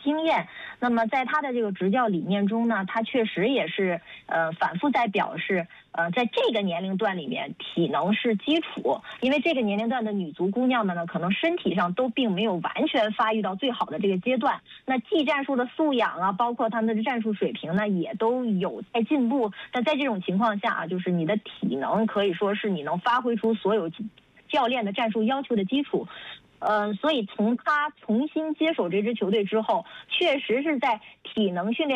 经验。那么在他的这个执教理念中呢，他确实也是反复在表示，在这个年龄段里面，体能是基础，因为这个年龄段的女足姑娘们呢，可能身体上都并没有完全发育到最好的这个阶段，那技战术的素养啊，包括他们的战术水平呢，也都有在进步。但在这种情况下啊，就是你的体能可以说是你能发挥出所有教练的战术要求的基础。所以从他重新接手这支球队之后，确实是在体能训练